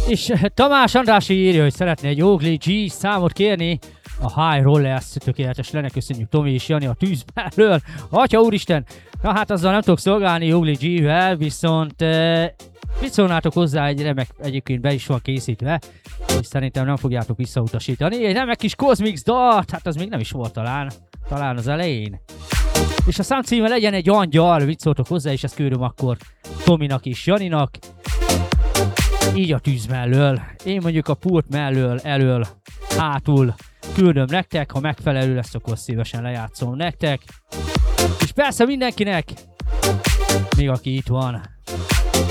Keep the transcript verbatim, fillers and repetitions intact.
És Tamás Andrási írja, hogy szeretné egy Oakley G számot kérni. A High Rollers tökéletes lenne, köszönjük Tomi és Jani a tűz mellől. Atya úristen, na hát azzal nem tudok szolgálni Oakley G-vel, viszont eh, mit szólnátok hozzá, egy remek egyébként be is van készítve, és szerintem nem fogjátok visszautasítani. Egy remek kis Cosmix dalt, hát az még nem is volt talán, talán az elején. És a számcíme legyen egy angyal, mit szóltok hozzá, és ezt küldöm akkor Tominak és Janinak. Így a tűz mellől, én mondjuk a pult mellől, elől, hátul küldöm nektek, ha megfelelő lesz, akkor szívesen lejátszom nektek. És persze mindenkinek, még aki itt van.